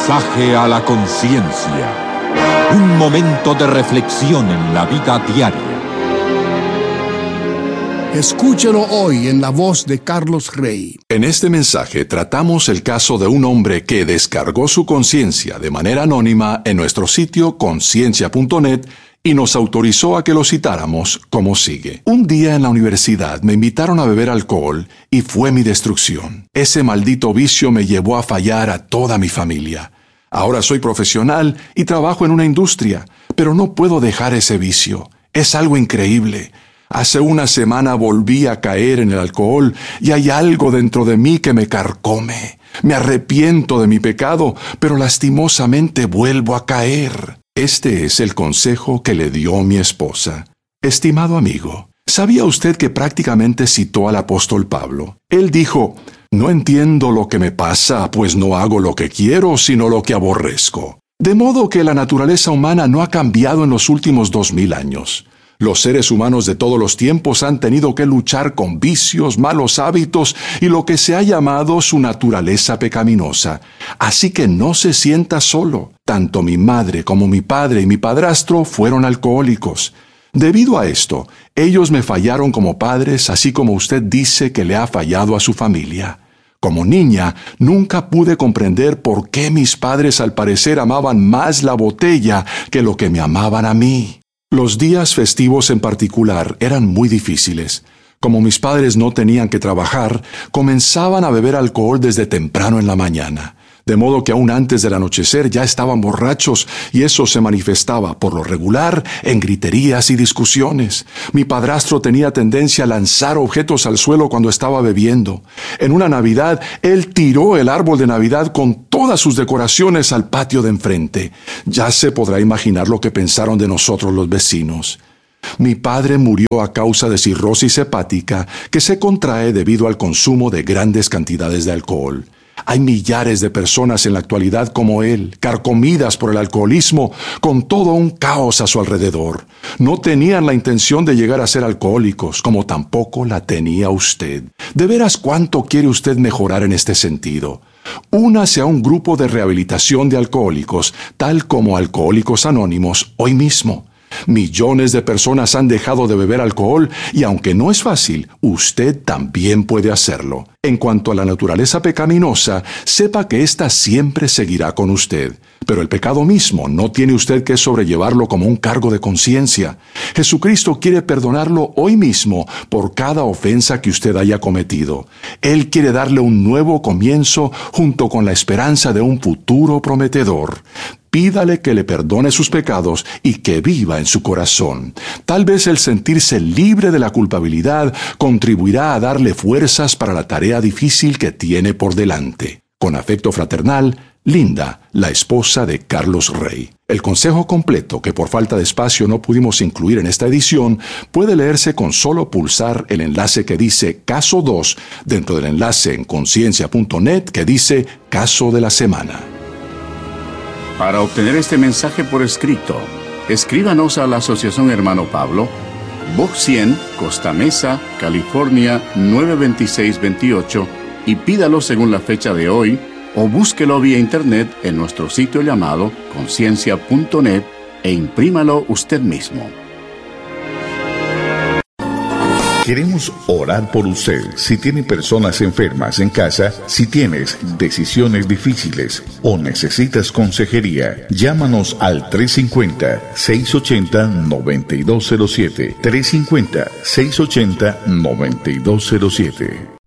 Mensaje a la conciencia. Un momento de reflexión en la vida diaria. Escúchelo hoy en la voz de Carlos Rey. En este mensaje tratamos el caso de un hombre que descargó su conciencia de manera anónima en nuestro sitio conciencia.net y nos autorizó a que lo citáramos como sigue. Un día en la universidad me invitaron a beber alcohol y fue mi destrucción. Ese maldito vicio me llevó a fallar a toda mi familia. Ahora soy profesional y trabajo en una industria, pero no puedo dejar ese vicio. Es algo increíble. Hace una semana volví a caer en el alcohol y hay algo dentro de mí que me carcome. Me arrepiento de mi pecado, pero lastimosamente vuelvo a caer. Este es el consejo que le dio mi esposa. Estimado amigo, ¿sabía usted que prácticamente citó al apóstol Pablo? Él dijo: «No entiendo lo que me pasa, pues no hago lo que quiero, sino lo que aborrezco». De modo que la naturaleza humana no ha cambiado en los últimos 2000 años. Los seres humanos de todos los tiempos han tenido que luchar con vicios, malos hábitos y lo que se ha llamado su naturaleza pecaminosa. Así que no se sienta solo. Tanto mi madre como mi padre y mi padrastro fueron alcohólicos. Debido a esto, ellos me fallaron como padres, así como usted dice que le ha fallado a su familia. Como niña, nunca pude comprender por qué mis padres al parecer amaban más la botella que lo que me amaban a mí. Los días festivos en particular eran muy difíciles. Como mis padres no tenían que trabajar, comenzaban a beber alcohol desde temprano en la mañana. De modo que aún antes del anochecer ya estaban borrachos y eso se manifestaba por lo regular en griterías y discusiones. Mi padrastro tenía tendencia a lanzar objetos al suelo cuando estaba bebiendo. En una Navidad, él tiró el árbol de Navidad con todas sus decoraciones al patio de enfrente. Ya se podrá imaginar lo que pensaron de nosotros los vecinos. Mi padre murió a causa de cirrosis hepática que se contrae debido al consumo de grandes cantidades de alcohol. Hay millares de personas en la actualidad como él, carcomidas por el alcoholismo, con todo un caos a su alrededor. No tenían la intención de llegar a ser alcohólicos, como tampoco la tenía usted. ¿De veras cuánto quiere usted mejorar en este sentido? Únase a un grupo de rehabilitación de alcohólicos, tal como Alcohólicos Anónimos, hoy mismo. Millones de personas han dejado de beber alcohol y aunque no es fácil, usted también puede hacerlo. En cuanto a la naturaleza pecaminosa, sepa que ésta siempre seguirá con usted. Pero el pecado mismo no tiene usted que sobrellevarlo como un cargo de conciencia. Jesucristo quiere perdonarlo hoy mismo por cada ofensa que usted haya cometido. Él quiere darle un nuevo comienzo junto con la esperanza de un futuro prometedor. Pídale que le perdone sus pecados y que viva en su corazón. Tal vez el sentirse libre de la culpabilidad contribuirá a darle fuerzas para la tarea difícil que tiene por delante. Con afecto fraternal, Linda, la esposa de Carlos Rey. El consejo completo, que por falta de espacio no pudimos incluir en esta edición, puede leerse con solo pulsar el enlace que dice Caso 2 dentro del enlace en conciencia.net que dice Caso de la Semana. Para obtener este mensaje por escrito, escríbanos a la Asociación Hermano Pablo, Box 100, Costa Mesa, California 92628 y pídalo según la fecha de hoy o búsquelo vía internet en nuestro sitio llamado conciencia.net e imprímalo usted mismo. Queremos orar por usted. Si tiene personas enfermas en casa, si tienes decisiones difíciles o necesitas consejería, llámanos al 350-680-9207. 350-680-9207.